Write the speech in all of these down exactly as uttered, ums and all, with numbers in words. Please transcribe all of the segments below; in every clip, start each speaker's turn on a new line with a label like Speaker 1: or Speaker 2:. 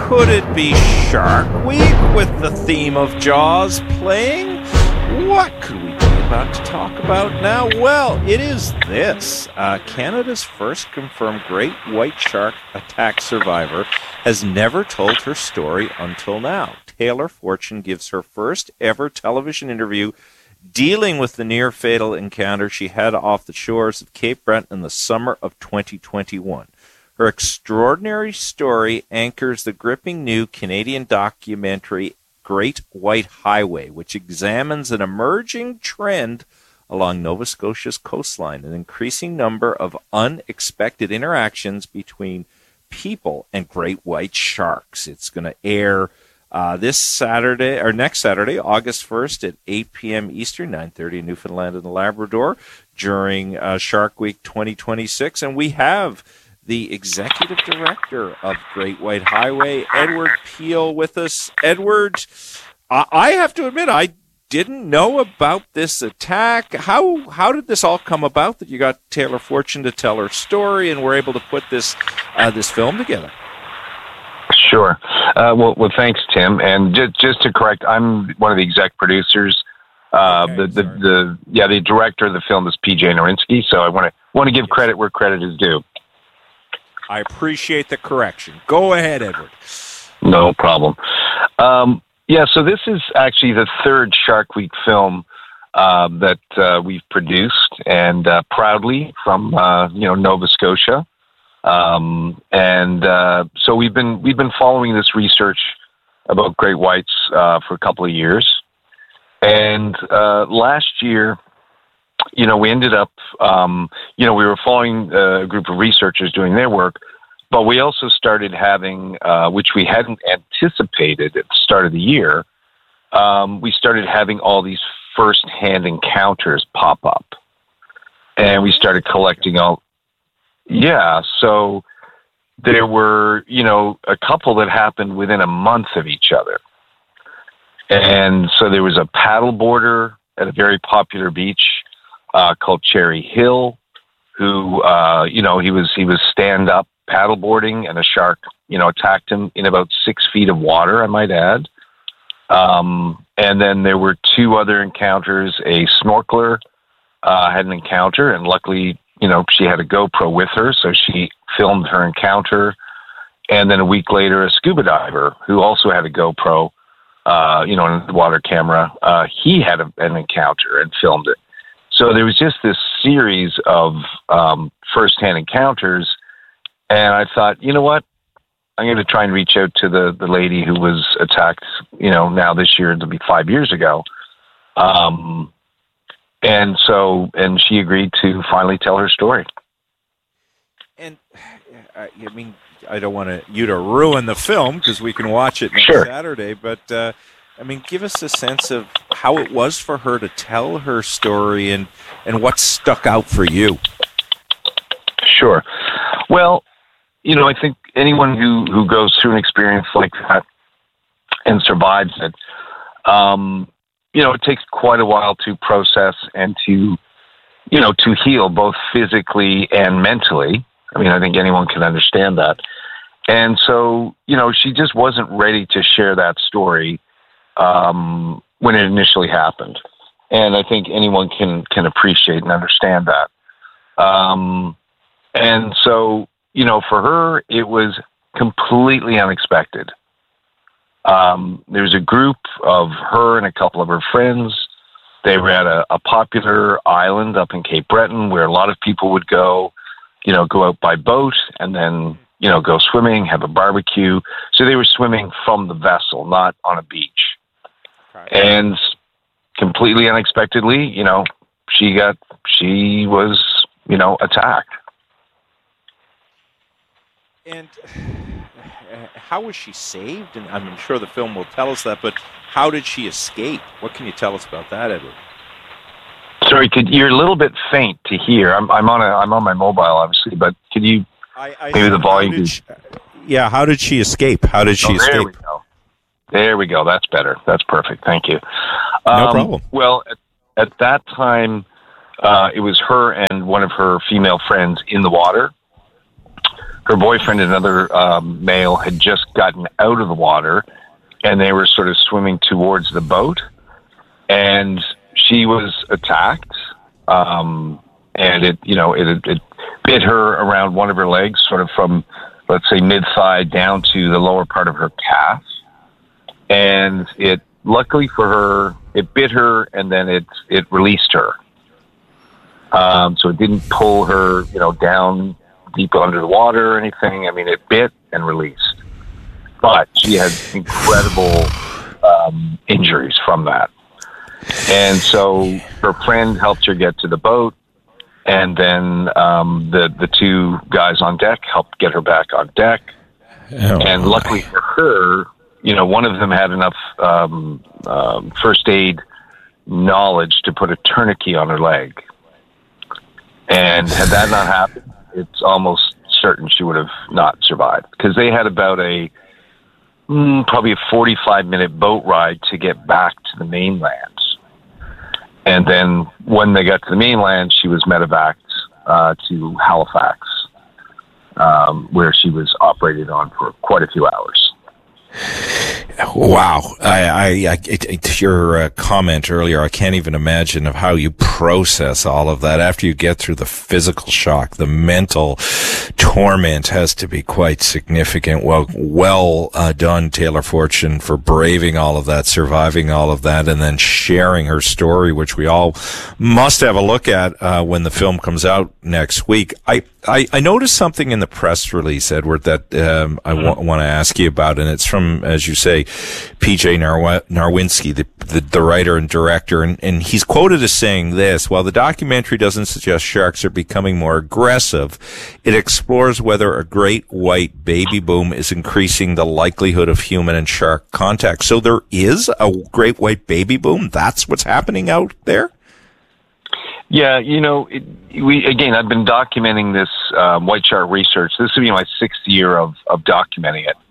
Speaker 1: Could it be Shark Week with the theme of Jaws playing? What could we be about to talk about now? Well, it is this. Uh, Canada's first confirmed great white shark attack survivor has never told her story until now. Taylor Fortune gives her first ever television interview dealing with the near-fatal encounter she had off the shores of Cape Breton in the summer of twenty twenty-one. Her extraordinary story anchors the gripping new Canadian documentary Great White Highway, which examines an emerging trend along Nova Scotia's coastline, an increasing number of unexpected interactions between people and great white sharks. It's going to air uh, this Saturday, or next Saturday, August first at eight p.m. Eastern, nine thirty in Newfoundland and Labrador, during uh, Shark Week twenty twenty-six. And we have the executive director of Great White Highway, Edward Peel, with us. Edward, I have to admit, I didn't know about this attack. How how did this all come about that you got Taylor Fortune to tell her story and were able to put this uh, this film together?
Speaker 2: Sure. Uh, well, well, thanks, Tim. And just, just to correct, I'm one of the exec producers. Uh,
Speaker 1: okay,
Speaker 2: the, the, the yeah, the director of the film is P J Norinsky. So I want to want to give yes. credit where credit is due.
Speaker 1: I appreciate the correction. Go ahead, Edward.
Speaker 2: No problem. Um, yeah, so this is actually the third Shark Week film uh, that uh, we've produced, and uh, proudly from uh, you know Nova Scotia. Um, and uh, so we've been we've been following this research about great whites uh, for a couple of years, and uh, last year, you know, we ended up, um, you know, we were following a group of researchers doing their work, but we also started having, uh, which we hadn't anticipated at the start of the year, um, we started having all these first-hand encounters pop up. And we started collecting all, yeah, so there were, you know, a couple that happened within a month of each other. And so there was a paddleboarder at a very popular beach Uh, called Cherry Hill, who, uh, you know, he was he was stand-up paddleboarding, and a shark, you know, attacked him in about six feet of water, I might add. Um, and then there were two other encounters. A snorkeler uh, had an encounter, and luckily, you know, she had a GoPro with her, so she filmed her encounter. And then a week later, a scuba diver who also had a GoPro, uh, you know, a water camera, uh, he had a, an encounter and filmed it. So there was just this series of um, first-hand encounters, and I thought, you know what? I'm going to try and reach out to the, the lady who was attacked, you know, now this year, it'll be five years ago. Um, and so, and she agreed to finally tell her story.
Speaker 1: And, uh, I mean, I don't want to, you to ruin the film because we can watch it next
Speaker 2: sure.
Speaker 1: Saturday, but uh, I mean, give us a sense of how it was for her to tell her story and, and what stuck out for you.
Speaker 2: Sure. Well, you know, I think anyone who, who goes through an experience like that and survives it, um, you know, it takes quite a while to process and to, you know, to heal both physically and mentally. I mean, I think anyone can understand that. And so, you know, she just wasn't ready to share that story um, when it initially happened. And I think anyone can, can appreciate and understand that. Um, and so, you know, for her, it was completely unexpected. Um, there was a group of her and a couple of her friends. They were at a, a popular island up in Cape Breton where a lot of people would go, you know, go out by boat and then, you know, go swimming, have a barbecue. So they were swimming from the vessel, not on a beach. Okay. And completely unexpectedly, you know, she got, she was, you know, attacked.
Speaker 1: And how was she saved? And I'm sure the film will tell us that, but how did she escape? What can you tell us about that, Edward?
Speaker 2: Sorry, could, you're a little bit faint to hear. I'm, I'm on a, I'm on my mobile, obviously, but could you
Speaker 1: I, I
Speaker 2: maybe the volume?
Speaker 1: She, yeah, how did she escape? How did she
Speaker 2: oh,
Speaker 1: escape?
Speaker 2: There we go. There we go. That's better. That's perfect. Thank you.
Speaker 1: No
Speaker 2: um,
Speaker 1: problem.
Speaker 2: Well, at, at that time, uh, it was her and one of her female friends in the water her boyfriend, another um, male, had just gotten out of the water, and they were sort of swimming towards the boat, and she was attacked, um, and it, you know, it, it bit her around one of her legs, sort of from, let's say, mid-thigh down to the lower part of her calf, and it, luckily for her, it bit her, and then it it released her. Um, so it didn't pull her, you know, down deep under the water or anything. I mean, it bit and released. But she had incredible um, injuries from that. And so her friend helped her get to the boat, and then um, the, the two guys on deck helped get her back on deck. Oh, and luckily for her, you know, one of them had enough um, um, first aid knowledge to put a tourniquet on her leg. And had that not happened, it's almost certain she would have not survived, because they had about a mm, probably a forty-five minute boat ride to get back to the mainland. And then when they got to the mainland, she was medevaced uh, to Halifax, um, where she was operated on for quite a few hours.
Speaker 1: Wow. I, I, I it, your uh, comment earlier, I can't even imagine of how you process all of that after you get through the physical shock. The mental torment has to be quite significant. Well, well uh, done, Taylor Fortune, for braving all of that, surviving all of that, and then sharing her story, which we all must have a look at uh, when the film comes out next week. I, I, I noticed something in the press release, Edward, that um, I w- want to ask you about, and it's from, as you say, P J Narw- Narwinski, the, the, the writer and director, and, and he's quoted as saying this: while the documentary doesn't suggest sharks are becoming more aggressive, it explores whether a great white baby boom is increasing the likelihood of human and shark contact. So there is a great white baby boom? That's what's happening out there?
Speaker 2: Yeah, you know, it, we again, I've been documenting this um, white shark research. This will be my sixth year of, of documenting it.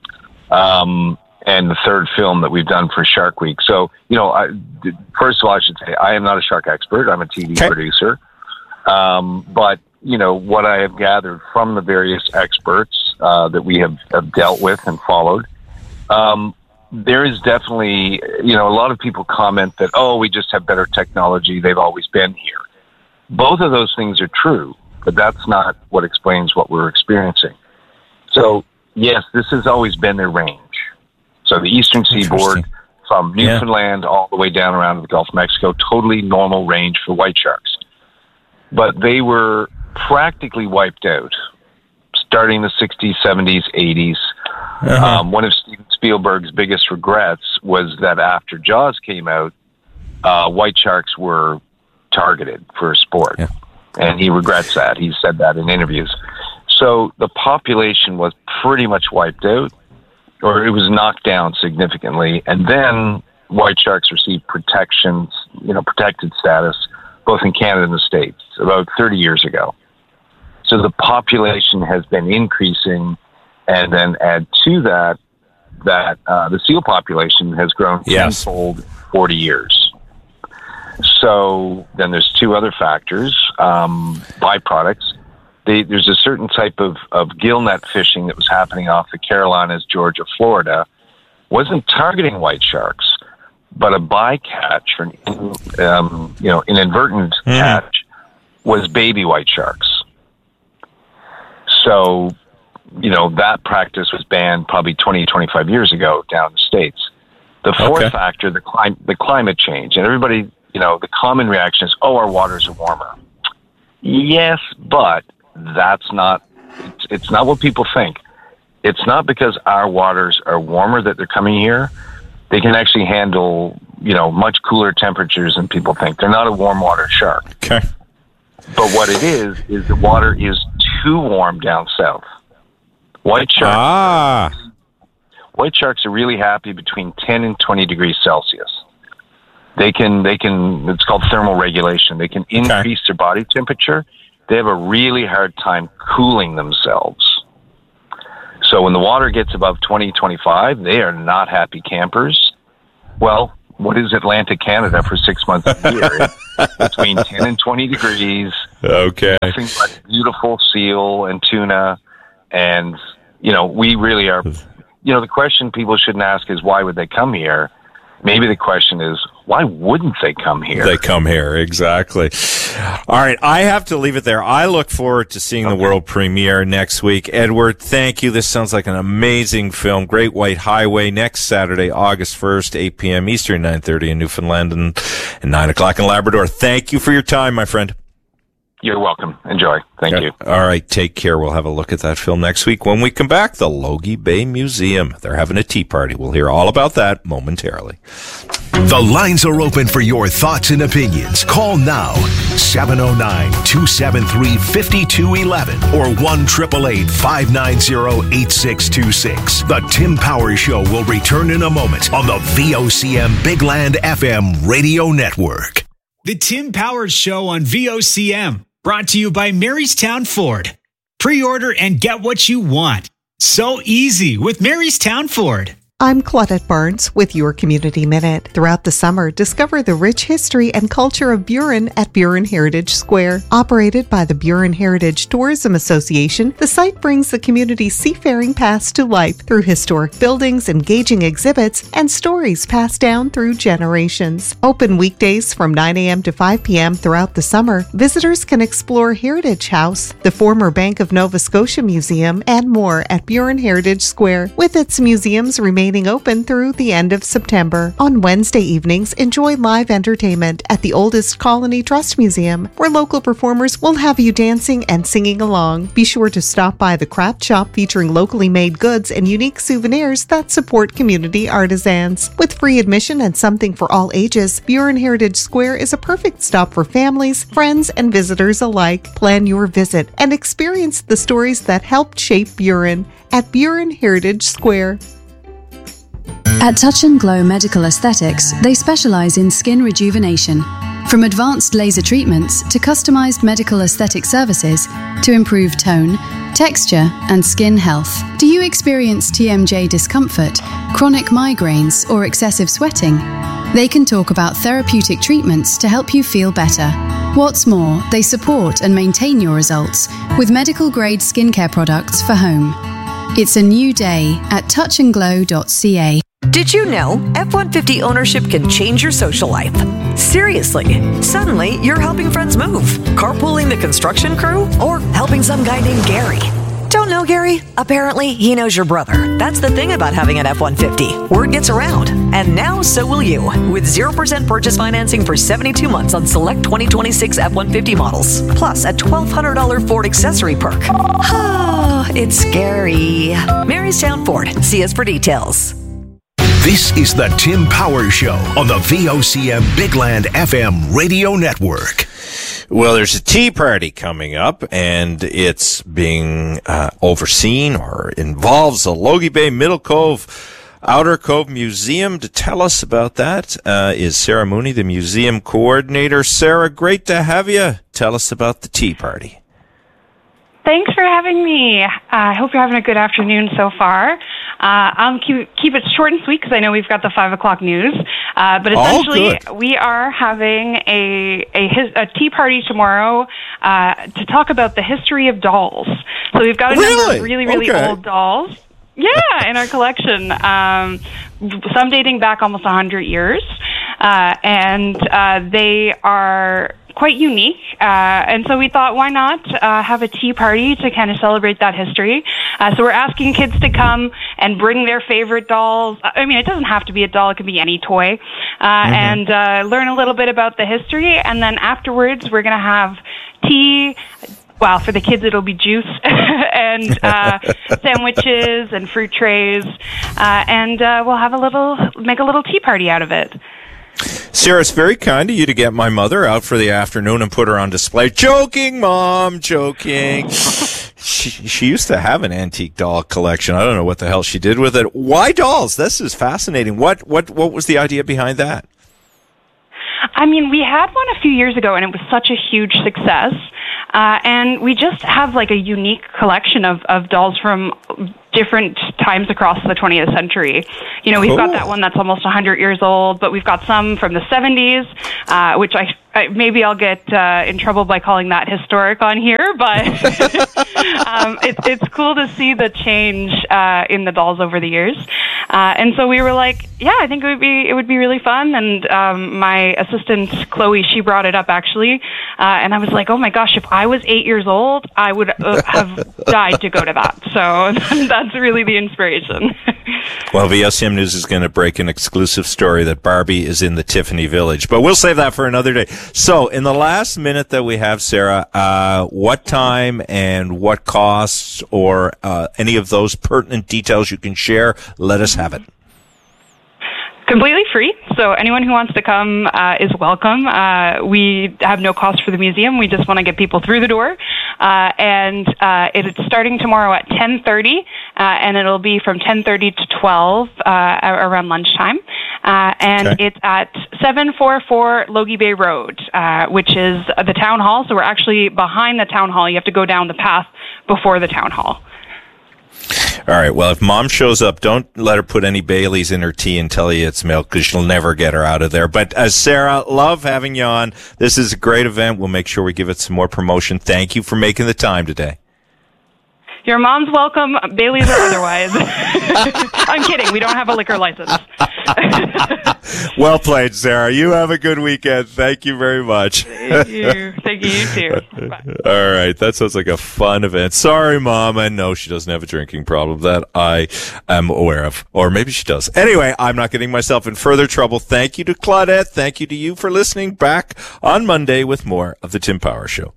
Speaker 2: Um, and the third film that we've done for Shark Week. So, you know, I, first of all, I should say I am not a shark expert. I'm a T V okay. producer. Um, but, you know, what I have gathered from the various experts uh, that we have, have dealt with and followed, um, there is definitely, you know, a lot of people comment that, oh, we just have better technology. They've always been here. Both of those things are true, but that's not what explains what we're experiencing. So, yes, this has always been their range. So the eastern seaboard, from Newfoundland yeah. all the way down around the Gulf of Mexico, totally normal range for white sharks. But they were practically wiped out starting in the sixties, seventies, eighties. Uh-huh. Um, one of Steven Spielberg's biggest regrets was that after Jaws came out, uh, white sharks were targeted for sport. Yeah. And he regrets that. He said that in interviews. So the population was pretty much wiped out, or it was knocked down significantly. And then white sharks received protection, you know, protected status, both in Canada and the States, about thirty years ago. So the population has been increasing, and then add to that, that uh, the seal population has grown
Speaker 1: yes.
Speaker 2: tenfold in forty years. So then there's two other factors, um, byproducts. They, there's a certain type of, of gill net fishing that was happening off the Carolinas, Georgia, Florida, wasn't targeting white sharks, but a bycatch, or an, um, you know, inadvertent mm. catch, was baby white sharks. So, you know, that practice was banned probably twenty, twenty-five years ago down in the States. The fourth okay. factor, the, clim- the climate change. And everybody, you know, the common reaction is, oh, our waters are warmer. Yes, but that's not, it's, it's not what people think. It's not because our waters are warmer that they're coming here. They can actually handle, you know, much cooler temperatures than people think. They're not a warm water shark.
Speaker 1: Okay.
Speaker 2: But what it is, is the water is too warm down south. White sharks,
Speaker 1: ah.
Speaker 2: white sharks are really happy between ten and twenty degrees Celsius. They can, they can, it's called thermal regulation. They can increase okay. their body temperature. They have a really hard time cooling themselves. So when the water gets above twenty, twenty-five, they are not happy campers. Well, what is Atlantic Canada for six months a year? Between ten and twenty degrees.
Speaker 1: Okay.
Speaker 2: Nothing but beautiful seal and tuna. And, you know, we really are, you know, the question people shouldn't ask is why would they come here? Maybe the question is, why wouldn't they come here?
Speaker 1: They come here, exactly. All right, I have to leave it there. I look forward to seeing okay. the world premiere next week. Edward, thank you. This sounds like an amazing film. Great White Highway, next Saturday, August first, eight p.m. Eastern, nine thirty in Newfoundland, and, and nine o'clock in Labrador. Thank you for your time, my friend.
Speaker 2: You're welcome. Enjoy. Thank
Speaker 1: yeah.
Speaker 2: you.
Speaker 1: All right. Take care. We'll have a look at that film next week. When we come back, the Logie Bay Museum. They're having a tea party. We'll hear all about that momentarily.
Speaker 3: The lines are open for your thoughts and opinions. Call now, seven oh nine, two seven three, five two one one or one eight eight eight, five nine zero, eight six two six. The Tim Powers Show will return in a moment on the V O C M Big Land F M Radio Network.
Speaker 4: The Tim Powers Show on V O C M. Brought to you by Marystown Ford. Pre-order and get what you want. So easy with Marystown Ford.
Speaker 5: I'm Claudette Barnes with your Community Minute. Throughout the summer, discover the rich history and culture of Burin at Burin Heritage Square. Operated by the Burin Heritage Tourism Association, the site brings the community's seafaring past to life through historic buildings, engaging exhibits, and stories passed down through generations. Open weekdays from nine a.m. to five p.m. throughout the summer, visitors can explore Heritage House, the former Bank of Nova Scotia Museum, and more at Burin Heritage Square, with its museums remaining open through the end of September. On Wednesday evenings, enjoy live entertainment at the Oldest Colony Trust Museum, where local performers will have you dancing and singing along. Be sure to stop by the craft shop featuring locally made goods and unique souvenirs that support community artisans. With free admission and something for all ages, Burin Heritage Square is a perfect stop for families, friends, and visitors alike. Plan your visit and experience the stories that helped shape Burin at Burin Heritage Square.
Speaker 6: At Touch and Glow Medical Aesthetics, they specialize in skin rejuvenation. From advanced laser treatments to customized medical aesthetic services to improve tone, texture, and skin health. Do you experience T M J discomfort, chronic migraines, or excessive sweating? They can talk about therapeutic treatments to help you feel better. What's more, they support and maintain your results with medical-grade skincare products for home. It's a new day at touch and glow dot c a.
Speaker 7: Did you know F one fifty ownership can change your social life? Seriously, suddenly you're helping friends move, carpooling the construction crew, or helping some guy named Gary. Don't know Gary? Apparently, he knows your brother. That's the thing about having an F one fifty. Word gets around. And now, so will you. With zero percent purchase financing for seventy-two months on select twenty twenty-six F one fifty models. Plus a twelve hundred dollars Ford accessory perk. Oh, it's scary. Marystown Ford. See us for details.
Speaker 3: This is the Tim Powers Show on the V O C M Big Land F M Radio Network.
Speaker 1: Well, there's a tea party coming up, and it's being uh, overseen or involves the Logie Bay Middle Cove Outer Cove Museum. To tell us about that uh, is Sarah Mooney, the museum coordinator. Sarah, great to have you. Tell us about the tea party.
Speaker 8: Thanks for having me. Uh, I hope you're having a good afternoon so far. Uh, I'll keep, keep it short and sweet because I know we've got the five o'clock news. Uh, but essentially,
Speaker 1: oh,
Speaker 8: we are having a, a, his, a tea party tomorrow uh, to talk about the history of dolls. So we've got a
Speaker 1: really?
Speaker 8: number of really, really
Speaker 1: okay.
Speaker 8: old dolls. Yeah, in our collection. Um, some dating back almost one hundred years. Uh, and uh, they are quite unique, uh, and so we thought, why not uh, have a tea party to kind of celebrate that history? Uh, so we're asking kids to come and bring their favorite dolls. I mean, it doesn't have to be a doll; it can be any toy, uh, mm-hmm. and uh, learn a little bit about the history. And then afterwards, we're going to have tea. Well, for the kids, it'll be juice and uh, sandwiches and fruit trays, uh, and uh, we'll have a little, make a little tea party out of it.
Speaker 1: Sarah, it's very kind of you to get my mother out for the afternoon and put her on display. Joking, Mom, joking. she, she used to have an antique doll collection. I don't know what the hell she did with it. Why dolls? This is fascinating. What what what was the idea behind that?
Speaker 8: I mean, we had one a few years ago, and it was such a huge success. Uh, and we just have like a unique collection of, of dolls from different times across the twentieth century. You know, we've
Speaker 1: Cool.
Speaker 8: got that one that's almost one hundred years old, but we've got some from the seventies, uh, which I, I maybe I'll get uh, in trouble by calling that historic on here, but um, it, it's cool to see the change uh, in the dolls over the years. Uh, and so we were like, yeah, I think it would be it would be really fun. And um, my assistant Chloe, she brought it up actually, uh, and I was like, oh my gosh, if I was eight years old, I would uh, have died to go to that. So that's really the inspiration.
Speaker 1: Well, V O C M News is going to break an exclusive story that Barbie is in the Tiffany Village, but we'll save that for another day. So, in the last minute that we have, Sarah, uh, what time and what costs, or uh, any of those pertinent details you can share, let us have it.
Speaker 8: Completely free, so anyone who wants to come uh, is welcome. Uh, we have no cost for the museum. We just want to get people through the door. Uh, and uh, it's starting tomorrow at ten thirty, uh, and it'll be from ten thirty to twelve uh, around lunchtime. Uh, and
Speaker 1: Okay.
Speaker 8: it's at seven forty-four Logie Bay Road, uh, which is the town hall. So we're actually behind the town hall. You have to go down the path before the town hall.
Speaker 1: All right. Well, if Mom shows up, don't let her put any Baileys in her tea and tell you it's milk, because she'll never get her out of there. But uh, Sarah, love having you on. This is a great event. We'll make sure we give it some more promotion. Thank you for making the time today.
Speaker 8: Your mom's welcome, Baileys or otherwise. I'm kidding. We don't have a liquor license.
Speaker 1: Well played, Sarah. You have a good weekend. Thank you very much.
Speaker 8: Thank you. Thank you, you too. Bye.
Speaker 1: All right. That sounds like a fun event. Sorry, Mom. I know she doesn't have a drinking problem that I am aware of. Or maybe she does. Anyway, I'm not getting myself in further trouble. Thank you to Claudette. Thank you to you for listening. Back on Monday with more of the Tim Power Show.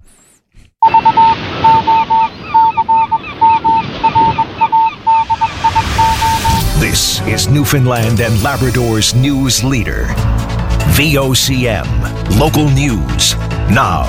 Speaker 3: This is Newfoundland and Labrador's news leader. V O C M. Local news now.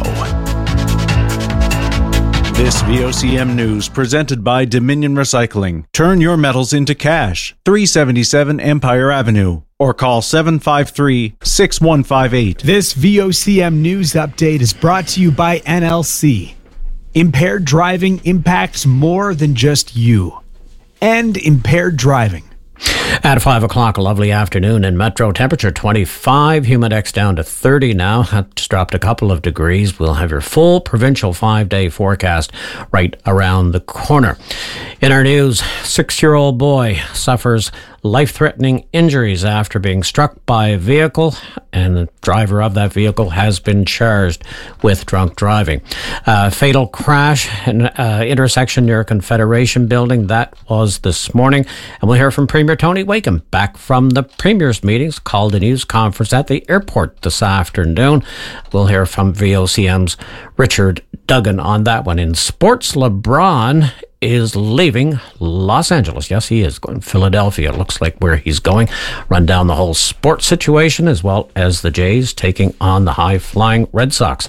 Speaker 9: This V O C M News presented by Dominion Recycling. Turn your metals into cash. three seventy-seven Empire Avenue. Or call seven five three, six one five eight.
Speaker 4: This V O C M News update is brought to you by N L C. Impaired driving impacts more than just you. And impaired driving.
Speaker 10: At five o'clock, a lovely afternoon in Metro. Temperature twenty-five, humidex down to thirty now. That's dropped a couple of degrees. We'll have your full provincial five-day forecast right around the corner. In our news, six-year-old boy suffers life-threatening injuries after being struck by a vehicle, and the driver of that vehicle has been charged with drunk driving. Uh, fatal crash in uh, intersection near Confederation Building. That was this morning. And we'll hear from Premier Tony Wakeham back from the Premier's meetings, called a news conference at the airport this afternoon. We'll hear from V O C M's Richard Duggan on that one. In sports, LeBron is leaving Los Angeles. Yes, he is going to Philadelphia. It looks like where he's going. Run down the whole sports situation, as well as the Jays taking on the high-flying Red Sox.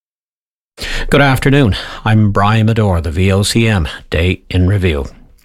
Speaker 10: Good afternoon. I'm Brian Medore, the V O C M Day in Review.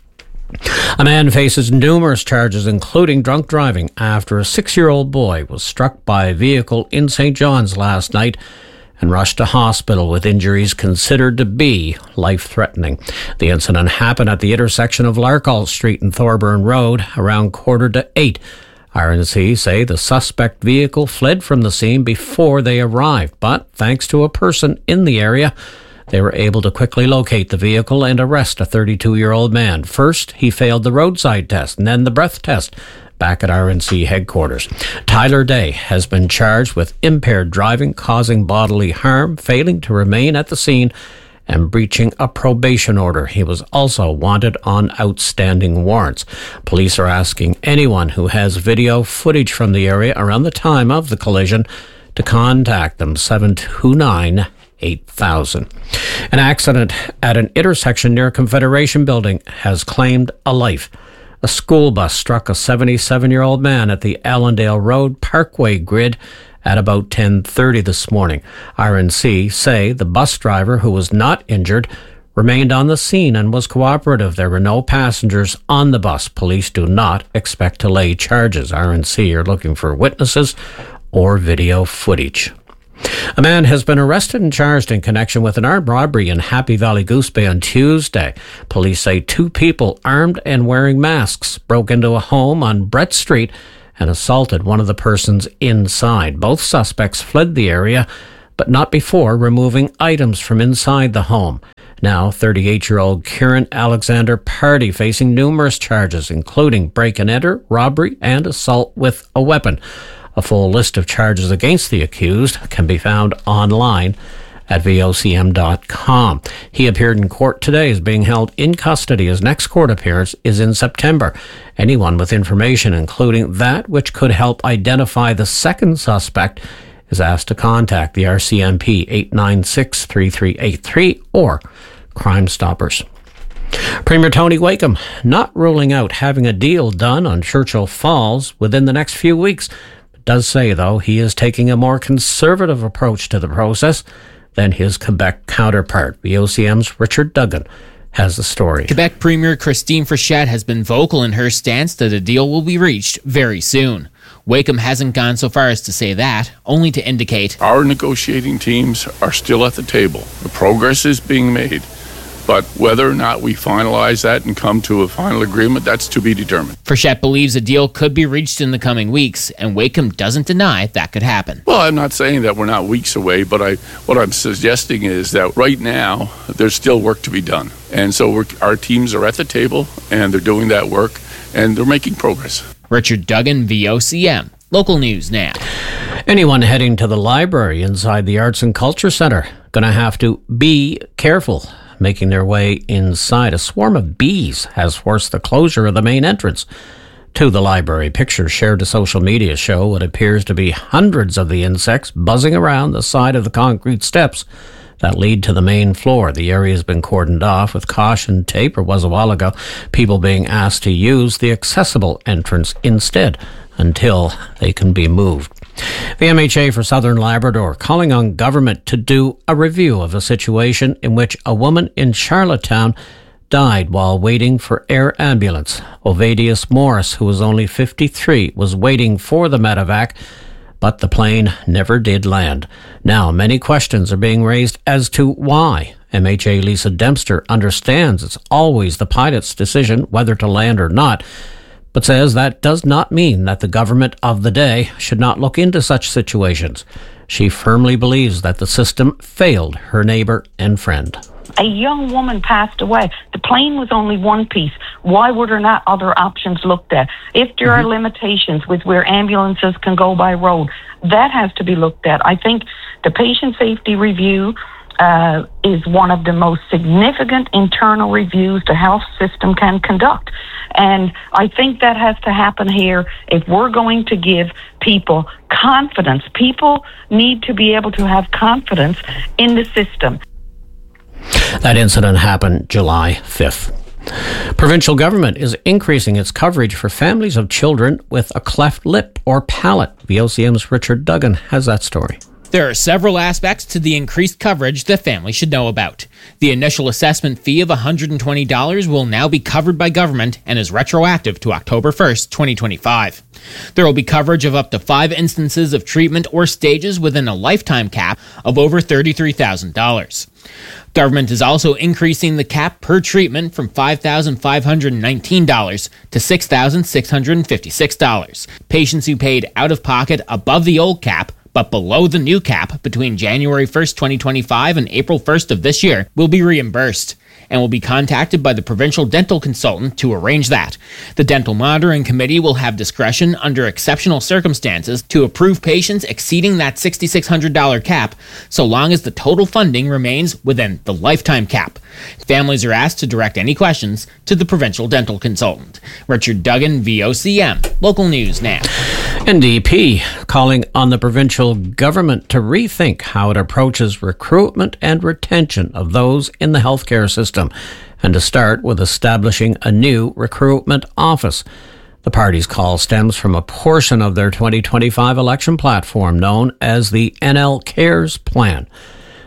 Speaker 10: A man faces numerous charges, including drunk driving, after a six-year-old boy was struck by a vehicle in Saint John's last night and rushed to hospital with injuries considered to be life-threatening. The incident happened at the intersection of Larkall Street and Thorburn Road around quarter to eight. R N C say the suspect vehicle fled from the scene before they arrived, but thanks to a person in the area, they were able to quickly locate the vehicle and arrest a thirty-two-year-old man. First, he failed the roadside test and then the breath test back at R N C headquarters. Tyler Day has been charged with impaired driving, causing bodily harm, failing to remain at the scene, and breaching a probation order. He was also wanted on outstanding warrants. Police are asking anyone who has video footage from the area around the time of the collision to contact them, seven two nine, eight thousand. An accident at an intersection near Confederation Building has claimed a life. A school bus struck a seventy-seven-year-old man at the Allendale Road Parkway grid at about ten thirty this morning. R N C say the bus driver, who was not injured, remained on the scene and was cooperative. There were no passengers on the bus. Police do not expect to lay charges. R N C are looking for witnesses or video footage. A man has been arrested and charged in connection with an armed robbery in Happy Valley Goose Bay on Tuesday. Police say two people armed and wearing masks broke into a home on Brett Street and assaulted one of the persons inside. Both suspects fled the area, but not before removing items from inside the home. Now, thirty-eight-year-old Kieran Alexander Party facing numerous charges, including break and enter, robbery, and assault with a weapon. A full list of charges against the accused can be found online at V O C M dot com. He appeared in court today, is being held in custody. His next court appearance is in September. Anyone with information, including that which could help identify the second suspect, is asked to contact the R C M P eight nine six, three three eight three or Crime Stoppers. Premier Tony Wakeham not ruling out having a deal done on Churchill Falls within the next few weeks. Does say, though, he is taking a more conservative approach to the process than his Quebec counterpart. V O C M's Richard Duggan has the story.
Speaker 11: Quebec Premier Christine Frechette has been vocal in her stance that a deal will be reached very soon. Wakeham hasn't gone so far as to say that, only to indicate
Speaker 12: our negotiating teams are still at the table. The progress is being made. But whether or not we finalize that and come to a final agreement, that's to be determined.
Speaker 11: Frechette believes a deal could be reached in the coming weeks, and Wakeham doesn't deny that could happen.
Speaker 12: Well, I'm not saying that we're not weeks away, but I, what I'm suggesting is that right now, there's still work to be done. And so we're, our teams are at the table, and they're doing that work, and they're making progress.
Speaker 11: Richard Duggan, V O C M. Local news now.
Speaker 10: Anyone heading to the library inside the Arts and Culture Centre going to have to be careful. Making their way inside, a swarm of bees has forced the closure of the main entrance to the library. Pictures shared to social media show what appears to be hundreds of the insects buzzing around the side of the concrete steps that lead to the main floor. The area has been cordoned off with caution tape, or was a while ago, people being asked to use the accessible entrance instead until they can be moved. The M H A for Southern Labrador calling on government to do a review of a situation in which a woman in Charlottetown died while waiting for air ambulance. Ovadius Morris, who was only fifty-three, was waiting for the medevac, but the plane never did land. Now, many questions are being raised as to why. M H A Lisa Dempster understands it's always the pilot's decision whether to land or not, but says that does not mean that the government of the day should not look into such situations. She firmly believes that the system failed her neighbour and friend.
Speaker 13: A young woman passed away. The plane was only one piece. Why were there not other options looked at? If there mm-hmm. are limitations with where ambulances can go by road, that has to be looked at. I think the patient safety review Uh, is one of the most significant internal reviews the health system can conduct. And I think that has to happen here if we're going to give people confidence. People need to be able to have confidence in the system.
Speaker 10: That incident happened July fifth. Provincial government is increasing its coverage for families of children with a cleft lip or palate. V O C M's Richard Duggan has that story.
Speaker 11: There are several aspects to the increased coverage that families should know about. The initial assessment fee of one hundred twenty dollars will now be covered by government and is retroactive to October first, twenty twenty-five. There will be coverage of up to five instances of treatment or stages within a lifetime cap of over thirty-three thousand dollars. Government is also increasing the cap per treatment from five thousand five hundred nineteen dollars to six thousand six hundred fifty-six dollars. Patients who paid out of pocket above the old cap but below the new cap between January first, twenty twenty-five and April first of this year will be reimbursed and will be contacted by the provincial dental consultant to arrange that. The dental monitoring committee will have discretion under exceptional circumstances to approve patients exceeding that six thousand six hundred dollars cap so long as the total funding remains within the lifetime cap. Families are asked to direct any questions to the provincial dental consultant. Richard Duggan, V O C M. Local news now.
Speaker 10: N D P calling on the provincial government to rethink how it approaches recruitment and retention of those in the healthcare system, and to start with establishing a new recruitment office. The party's call stems from a portion of their twenty twenty-five election platform known as the N L Cares Plan.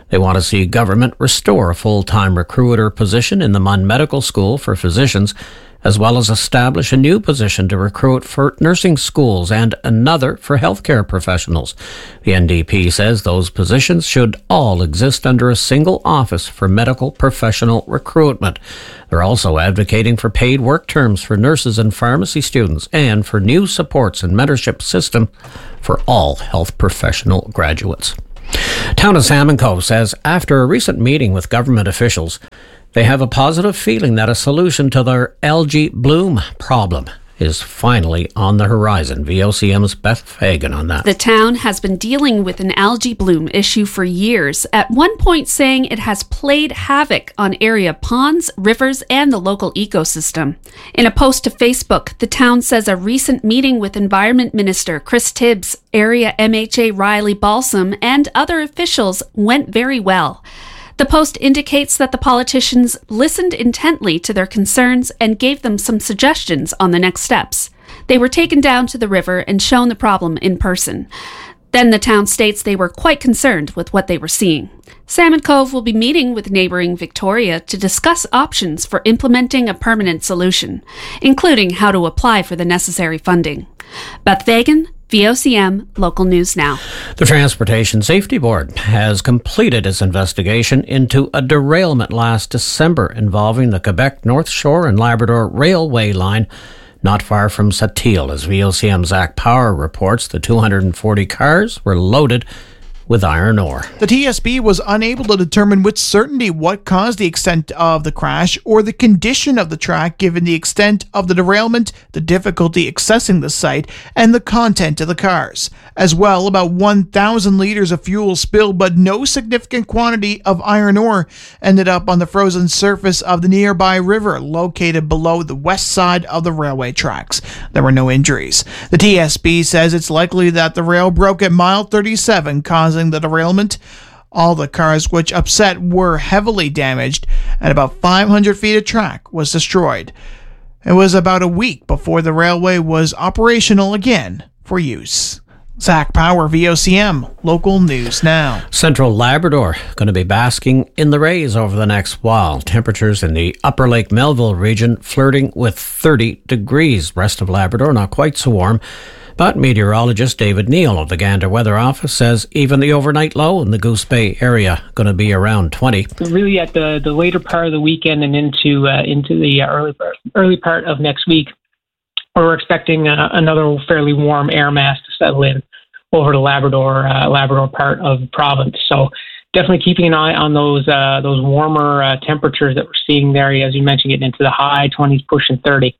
Speaker 10: They want to see government restore a full-time recruiter position in the Munn Medical School for physicians, as well as establish a new position to recruit for nursing schools and another for healthcare professionals. The N D P says those positions should all exist under a single office for medical professional recruitment. They're also advocating for paid work terms for nurses and pharmacy students and for new supports and mentorship system for all health professional graduates. Town of Salmon Cove says after a recent meeting with government officials, they have a positive feeling that a solution to their algae bloom problem is finally on the horizon. V O C M's Beth Fagan on that.
Speaker 14: The town has been dealing with an algae bloom issue for years, at one point saying it has played havoc on area ponds, rivers, and the local ecosystem. In a post to Facebook, the town says a recent meeting with Environment Minister Chris Tibbs, area M H A Riley Balsam, and other officials went very well. The post indicates that the politicians listened intently to their concerns and gave them some suggestions on the next steps. They were taken down to the river and shown the problem in person. Then the town states they were quite concerned with what they were seeing. Salmon Cove will be meeting with neighboring Victoria to discuss options for implementing a permanent solution, including how to apply for the necessary funding. Beth Fagan, V O C M Local News Now.
Speaker 10: The Transportation Safety Board has completed its investigation into a derailment last December involving the Quebec North Shore and Labrador Railway line not far from Sept-Îles. As V O C M Zach Power reports, the two hundred forty cars were loaded with iron ore.
Speaker 15: The T S B was unable to determine with certainty what caused the extent of the crash or the condition of the track given the extent of the derailment, the difficulty accessing the site, and the content of the cars. As well, about one thousand liters of fuel spilled, but no significant quantity of iron ore ended up on the frozen surface of the nearby river located below the west side of the railway tracks. There were no injuries. The T S B says it's likely that the rail broke at mile thirty-seven, causing the derailment. All the cars which upset were heavily damaged, and about five hundred feet of track was destroyed. It was about a week before the railway was operational again for use. Zach Power, V O C M, Local News Now.
Speaker 10: Central Labrador going to be basking in the rays over the next while. Temperatures in the Upper Lake Melville region flirting with thirty degrees. Rest of Labrador not quite so warm. But meteorologist David Neal of the Gander Weather Office says even the overnight low in the Goose Bay area going to be around twenty.
Speaker 16: Really, at the, the later part of the weekend and into uh, into the early part, early part of next week, we're expecting uh, another fairly warm air mass to settle in over the Labrador uh, Labrador part of the province. So definitely keeping an eye on those uh, those warmer uh, temperatures that we're seeing there. As you mentioned, getting into the high twenties, pushing thirty.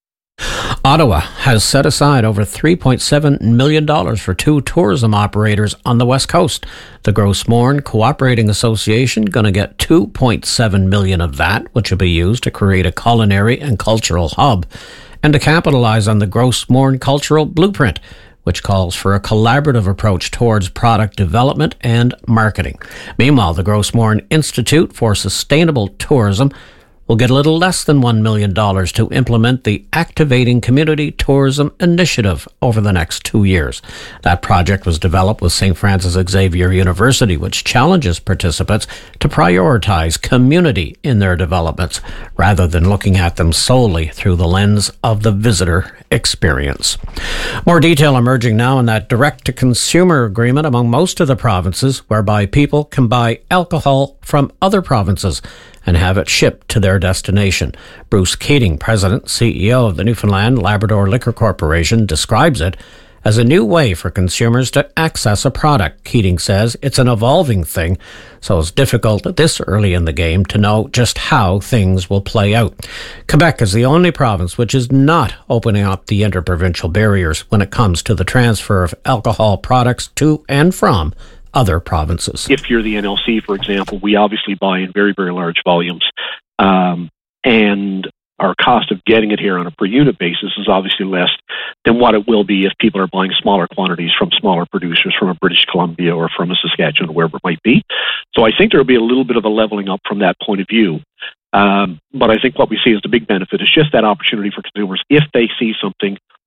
Speaker 10: Ottawa has set aside over three point seven million dollars for two tourism operators on the West Coast. The Gros Morne Cooperating Association going to get two point seven million dollars of that, which will be used to create a culinary and cultural hub and to capitalize on the Gros Morne Cultural Blueprint, which calls for a collaborative approach towards product development and marketing. Meanwhile, the Gros Morne Institute for Sustainable Tourism will get a little less than one million dollars to implement the Activating Community Tourism Initiative over the next two years. That project was developed with Saint Francis Xavier University, which challenges participants to prioritize community in their developments rather than looking at them solely through the lens of the visitor experience. More detail emerging now on that direct-to-consumer agreement among most of the provinces, whereby people can buy alcohol from other provinces and have it shipped to their destination. Bruce Keating, President, C E O of the Newfoundland Labrador Liquor Corporation, describes it as a new way for consumers to access a product. Keating says it's an evolving thing, so it's difficult at this early in the game to know just how things will play out. Quebec is the only province which is not opening up the interprovincial barriers when it comes to the transfer of alcohol products to and from other provinces.
Speaker 17: If you're the N L C, for example, we obviously buy in very, very large volumes. Um, and our cost of getting it here on a per unit basis is obviously less than what it will be if people are buying smaller quantities from smaller producers from a British Columbia or from a Saskatchewan, wherever it might be. So I think there will be a little bit of a leveling up from that point of view. Um, but I think what we see as the big benefit is just that opportunity for consumers, if they see something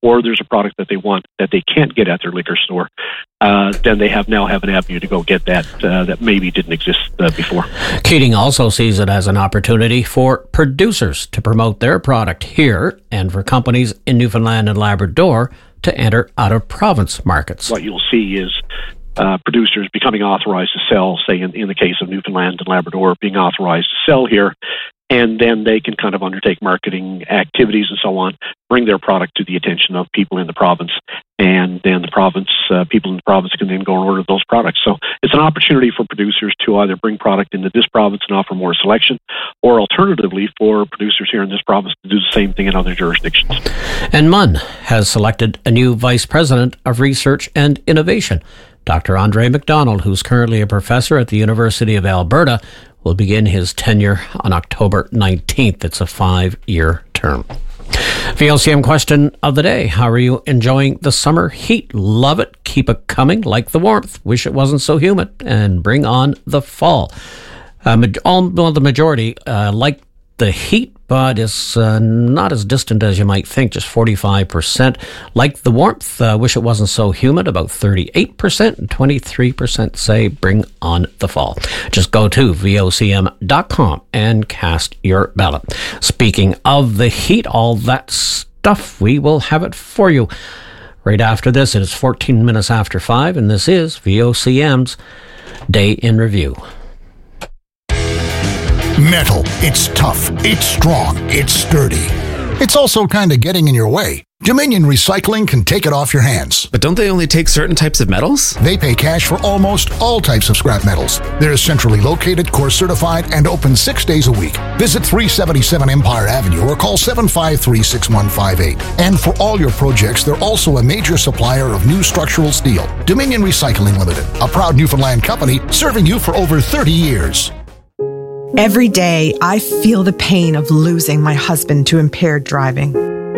Speaker 17: or there's a product that they want that they can't get at their liquor store, uh, then they have now have an avenue to go get that uh, that maybe didn't exist uh, before.
Speaker 10: Keating also sees it as an opportunity for producers to promote their product here and for companies in Newfoundland and Labrador to enter out-of-province markets.
Speaker 17: What you'll see is uh, producers becoming authorized to sell, say in, in the case of Newfoundland and Labrador, being authorized to sell here, and then they can kind of undertake marketing activities and so on, bring their product to the attention of people in the province, and then the province, uh, people in the province can then go and order those products. So it's an opportunity for producers to either bring product into this province and offer more selection, or alternatively for producers here in this province to do the same thing in other jurisdictions.
Speaker 10: And M U N has selected a new Vice President of Research and Innovation. Doctor Andre McDonald, who's currently a professor at the University of Alberta, will begin his tenure on October nineteenth. It's a five-year term. V O C M question of the day. How are you enjoying the summer heat? Love it. Keep it coming like the warmth. Wish it wasn't so humid. And bring on the fall. Uh, all, well, the majority uh, like the heat, but it's uh, not as distant as you might think, just forty-five percent. Like the warmth, uh, wish it wasn't so humid, about thirty-eight percent, and twenty-three percent say bring on the fall. Just go to V O C M dot com and cast your ballot. Speaking of the heat, all that stuff, we will have it for you right after this. It is fourteen minutes after five, and this is V O C M's Day in Review.
Speaker 18: Metal. It's tough. It's strong. It's sturdy. It's also kind of getting in your way. Dominion Recycling can take it off your hands.
Speaker 19: But don't they only take certain types of metals?
Speaker 18: They pay cash for almost all types of scrap metals. They're centrally located, course certified, and open six days a week. Visit three seventy-seven Empire Avenue or call seven five three, six one five eight. And for all your projects, they're also a major supplier of new structural steel. Dominion Recycling Limited, a proud Newfoundland company serving you for over thirty years.
Speaker 20: Every day, I feel the pain of losing my husband to impaired driving.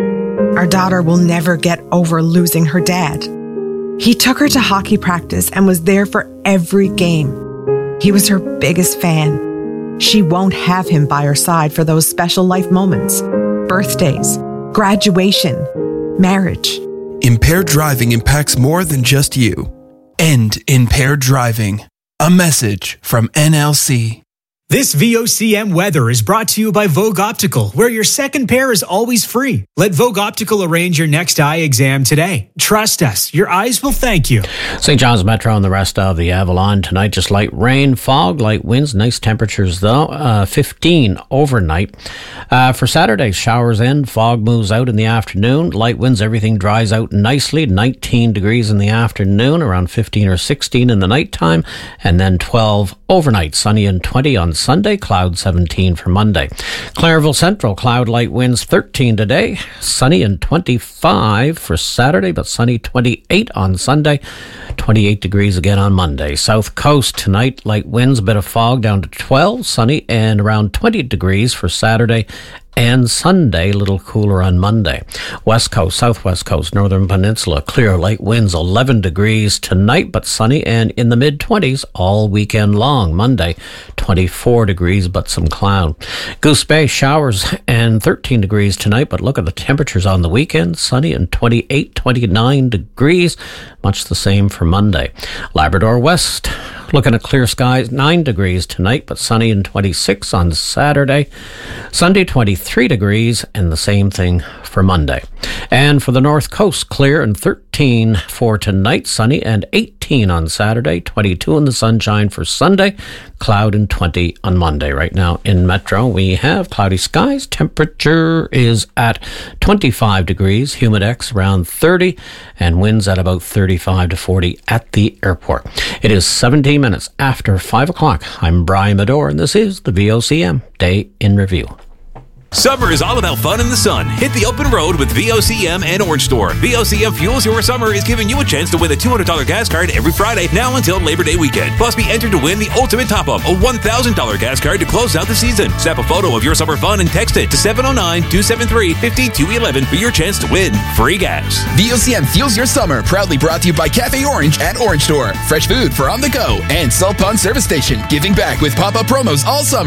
Speaker 20: Our daughter will never get over losing her dad. He took her to hockey practice and was there for every game. He was her biggest fan. She won't have him by her side for those special life moments, birthdays, graduation, marriage.
Speaker 21: Impaired driving impacts more than just you. End impaired driving. A message from N L C.
Speaker 4: This V O C M weather is brought to you by Vogue Optical, where your second pair is always free. Let Vogue Optical arrange your next eye exam today. Trust us, your eyes will thank you.
Speaker 10: Saint John's Metro and the rest of the Avalon tonight, just light rain, fog, light winds, nice temperatures though, uh, fifteen overnight. Uh, for Saturday, showers in, fog moves out in the afternoon, light winds, everything dries out nicely, nineteen degrees in the afternoon, around fifteen or sixteen in the nighttime, and then twelve overnight, sunny and twenty on Sunday, cloud seventeen for Monday. Clareville Central, cloud light winds thirteen today, sunny and twenty-five for Saturday, but sunny twenty-eight on Sunday, twenty-eight degrees again on Monday. South Coast tonight, light winds, a bit of fog down to twelve, sunny and around twenty degrees for Saturday and Sunday, a little cooler on Monday. West Coast, Southwest Coast, Northern Peninsula, clear, light winds, eleven degrees tonight, but sunny and in the mid-twenties all weekend long. Monday, twenty-four degrees, but some cloud. Goose Bay, showers and thirteen degrees tonight, but look at the temperatures on the weekend, sunny and twenty-eight, twenty-nine degrees, much the same for Monday. Labrador West, looking at clear skies, nine degrees tonight, but sunny and twenty-six on Saturday. Sunday, twenty-three degrees, and the same thing for Monday. And for the North Coast, clear and thirteen for tonight, sunny and eighteen on Saturday, twenty-two in the sunshine for Sunday, cloud and twenty on Monday. Right now in Metro, we have cloudy skies. Temperature is at twenty-five degrees, humidex around thirty, and winds at about thirty-five to forty at the airport. It is seventeen minutes after five o'clock. I'm Brian Medore, and this is the V O C M Day in Review.
Speaker 22: Summer is all about fun in the sun. Hit the open road with V O C M and Orange Store. V O C M Fuels Your Summer is giving you a chance to win a two hundred dollars gas card every Friday, now until Labor Day weekend. Plus, be entered to win the ultimate top-up, a one thousand dollars gas card to close out the season. Snap a photo of your summer fun and text it to seven oh nine, two seven three, five two one one for your chance to win free gas.
Speaker 23: V O C M Fuels Your Summer, proudly brought to you by Cafe Orange and Orange Store. Fresh food for on the go. And Salt Pond Service Station, giving back with pop-up promos all summer.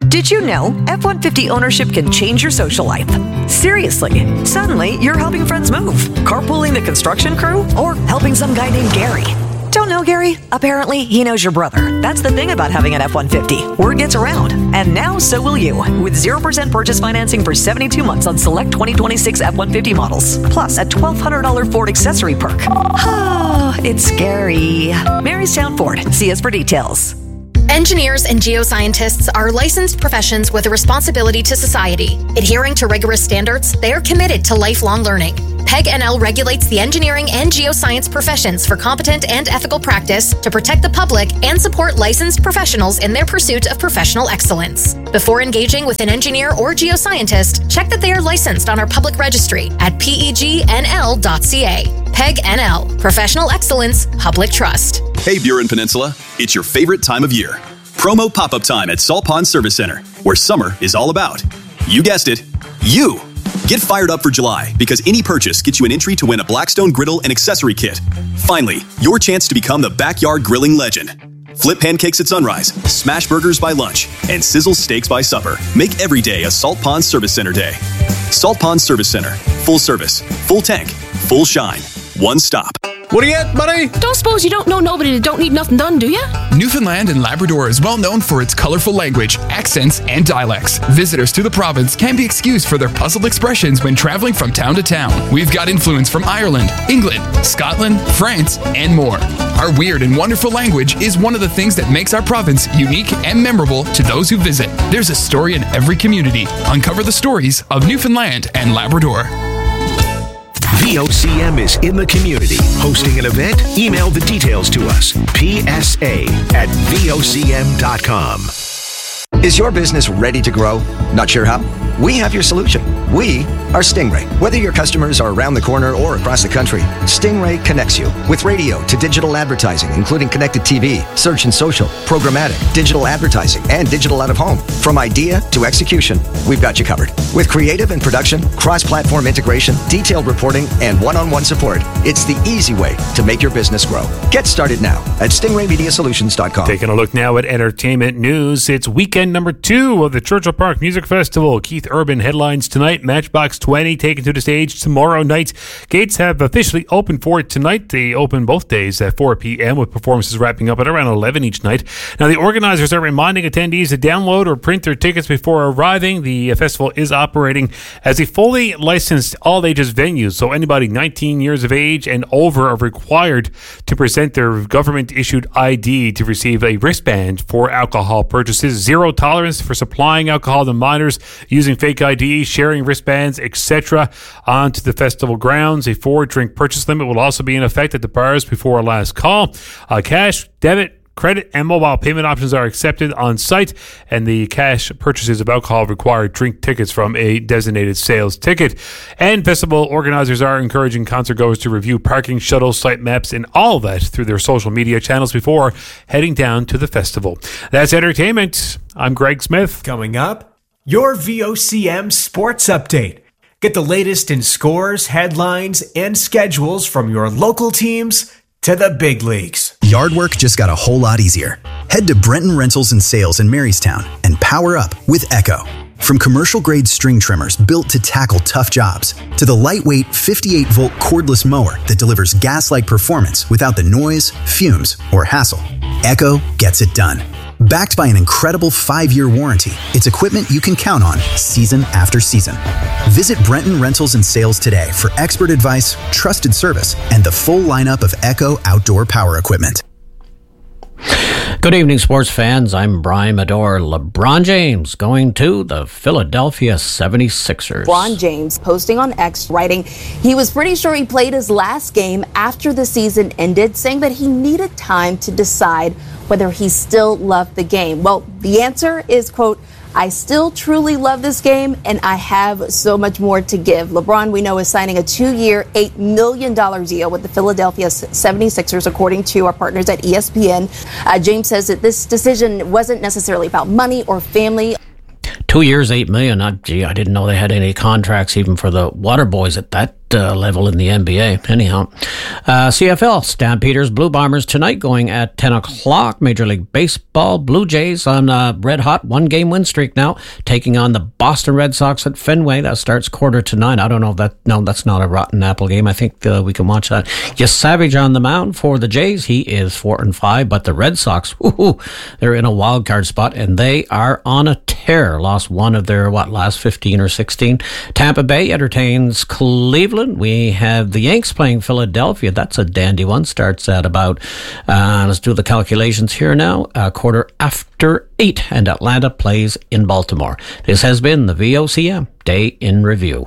Speaker 7: Did you know F one fifty ownership can change your social life? Seriously, suddenly you're helping friends move, carpooling the construction crew, or helping some guy named Gary. Don't know Gary? Apparently, he knows your brother. That's the thing about having an F one fifty. Word gets around. And now, so will you. With zero percent purchase financing for seventy-two months on select twenty twenty-six F one fifty models. Plus a twelve hundred dollars Ford accessory perk. Oh, it's scary. Marystown Ford. See us for details.
Speaker 2: Engineers and geoscientists are licensed professions with a responsibility to society. Adhering to rigorous standards, they are committed to lifelong learning. P E G N L regulates the engineering and geoscience professions for competent and ethical practice to protect the public and support licensed professionals in their pursuit of professional excellence. Before engaging with an engineer or geoscientist, check that they are licensed on our public registry at P E G N L dot C A. P E G N L, Professional Excellence, Public Trust.
Speaker 5: Hey Burin Peninsula, it's your favorite time of year. Promo pop-up time at Salt Pond Service Center, where summer is all about. You guessed it, you! Get fired up for July, because any purchase gets you an entry to win a Blackstone griddle and accessory kit. Finally, your chance to become the backyard grilling legend. Flip pancakes at sunrise, smash burgers by lunch, and sizzle steaks by supper. Make every day a Salt Pond Service Center day. Salt Pond Service Center. Full service, full tank, full shine, one stop.
Speaker 6: What are you at, buddy?
Speaker 24: Don't suppose you don't know nobody that don't need nothing done, do you?
Speaker 23: Newfoundland and Labrador is well known for its colorful language, accents, and dialects. Visitors to the province can be excused for their puzzled expressions when traveling from town to town. We've got influence from Ireland, England, Scotland, France, and more. Our weird and wonderful language is one of the things that makes our province unique and memorable to those who visit. There's a story in every community. Uncover the stories of Newfoundland and Labrador.
Speaker 3: V O C M is in the community. Hosting an event? Email the details to us. P S A at V O C M dot com.
Speaker 25: Is your business ready to grow? Not sure how? We have your solution. We are Stingray. Whether your customers are around the corner or across the country, Stingray connects you with radio to digital advertising, including connected T V, search and social, programmatic, digital advertising, and digital out of home. From idea to execution, we've got you covered. With creative and production, cross-platform integration, detailed reporting, and one-on-one support, it's the easy way to make your business grow. Get started now at stingray media solutions dot com.
Speaker 26: Taking a look now at entertainment news. It's weekend number two of the Churchill Park Music Festival. Keith Urban headlines tonight. Matchbox twenty taken to the stage tomorrow night. Gates have officially opened for it tonight. They open both days at four p.m. with performances wrapping up at around eleven each night. Now, the organizers are reminding attendees to download or print their tickets before arriving. The festival is operating as a fully licensed all-ages venue, so anybody nineteen years of age and over are required to present their government-issued I D to receive a wristband for alcohol purchases. Zero tolerance for supplying alcohol to minors using fake I D, sharing wristbands, et cetera onto the festival grounds. A four-drink purchase limit will also be in effect at the bars before last call. Uh, cash, debit, credit, and mobile payment options are accepted on site, and the cash purchases of alcohol require drink tickets from a designated sales ticket. And festival organizers are encouraging concert goers to review parking, shuttle, site maps, and all of that through their social media channels before heading down to the festival. That's entertainment. I'm Greg Smith.
Speaker 4: Coming up, your V O C M Sports Update. Get the latest in scores, headlines, and schedules from your local teams to the big leagues.
Speaker 27: Yard work just got a whole lot easier. Head to Brenton Rentals and Sales in Marystown and power up with Echo. From commercial-grade string trimmers built to tackle tough jobs, to the lightweight fifty-eight volt cordless mower that delivers gas-like performance without the noise, fumes, or hassle, Echo gets it done. Backed by an incredible five-year warranty, it's equipment you can count on season after season. Visit Brenton Rentals and Sales today for expert advice, trusted service, and the full lineup of Echo outdoor power equipment.
Speaker 10: Good evening, sports fans. I'm Brian Medore. LeBron James going to the Philadelphia seventy-sixers.
Speaker 28: LeBron James posting on X, writing he was pretty sure he played his last game after the season ended, saying that he needed time to decide whether he still loved the game. Well, the answer is, quote, I still truly love this game, and I have so much more to give. LeBron, we know, is signing a two-year, eight million dollars deal with the Philadelphia seventy-sixers, according to our partners at E S P N. Uh, James says that this decision wasn't necessarily about money or family.
Speaker 10: Two years, eight million. Uh, gee, I didn't know they had any contracts even for the water boys at that uh, level in the N B A. Anyhow, uh, C F L, Stampeders, Blue Bombers tonight going at ten o'clock. Major League Baseball, Blue Jays on a red hot one game win streak now, taking on the Boston Red Sox at Fenway. That starts quarter to nine. I don't know if that, no, that's not a rotten apple game. I think uh, we can watch that. Yes, Savage on the mound for the Jays. He is four and five, but the Red Sox, whoo, they're in a wild card spot and they are on a tear. Lost one of their, what, last fifteen or sixteen. Tampa Bay entertains Cleveland. We have the Yanks playing Philadelphia. That's a dandy one. Starts at about, uh, let's do the calculations here now, a quarter after eight. And Atlanta plays in Baltimore. This has been the V O C M Day in Review.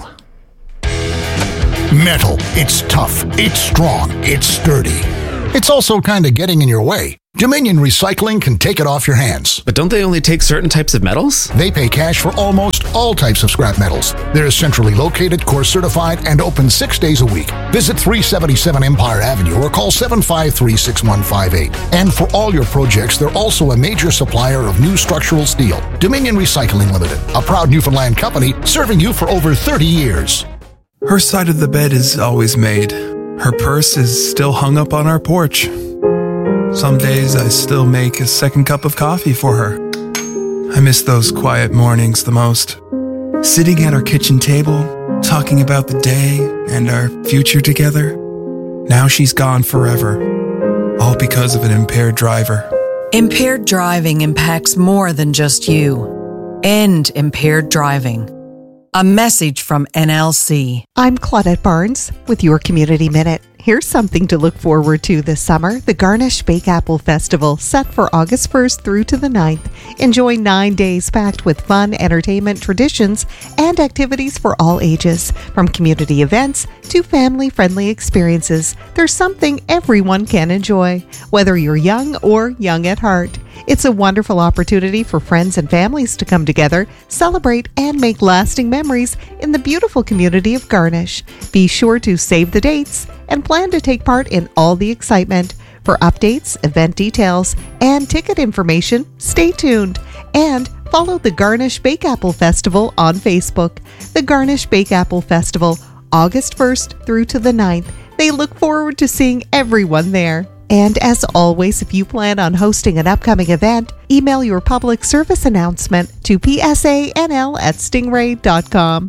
Speaker 18: Metal. It's tough. It's strong. It's sturdy. It's also kind of getting in your way. Dominion Recycling can take it off your hands.
Speaker 19: But don't they only take certain types of metals?
Speaker 18: They pay cash for almost all types of scrap metals. They're centrally located, course certified, and open six days a week. Visit three seventy-seven Empire Avenue or call seven five three, six one five eight. And for all your projects, they're also a major supplier of new structural steel. Dominion Recycling Limited, a proud Newfoundland company serving you for over thirty years.
Speaker 23: Her side of the bed is always made. Her purse is still hung up on our porch. Some days I still make a second cup of coffee for her. I miss those quiet mornings the most. Sitting at our kitchen table, talking about the day and our future together. Now she's gone forever, all because of an impaired driver.
Speaker 1: Impaired driving impacts more than just you. End impaired driving. A message from N L C.
Speaker 6: I'm Claudette Barnes with your Community Minute. Here's something to look forward to this summer. The Garnish Bake Apple Festival, set for August first through to the ninth. Enjoy nine days packed with fun, entertainment, traditions, and activities for all ages. From community events to family-friendly experiences, there's something everyone can enjoy, whether you're young or young at heart. It's a wonderful opportunity for friends and families to come together, celebrate, and make lasting memories in the beautiful community of Garnish. Be sure to save the dates and plan to take part in all the excitement. For updates, event details, and ticket information, stay tuned and follow the Garnish Bake Apple Festival on Facebook. The Garnish Bake Apple Festival, August first through to the ninth. They look forward to seeing everyone there. And as always, if you plan on hosting an upcoming event, email your public service announcement to p s a n l at stingray dot com.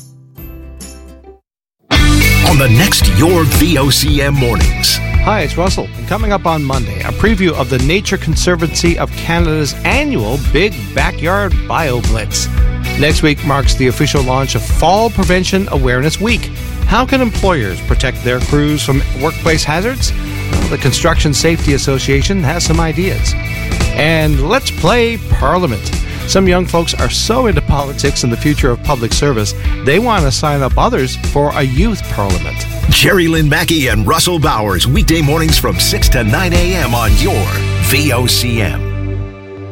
Speaker 3: On the next Your V O C M Mornings.
Speaker 8: Hi, it's Russell. And coming up on Monday, a preview of the Nature Conservancy of Canada's annual Big Backyard Bio Blitz. Next week marks the official launch of Fall Prevention Awareness Week. How can employers protect their crews from workplace hazards? Well, the Construction Safety Association has some ideas. And let's play Parliament. Some young folks are so into politics and the future of public service, they want to sign up others for a youth parliament.
Speaker 3: Jerry Lynn Mackey and Russell Bowers, weekday mornings from six to nine a.m. on your V O C M.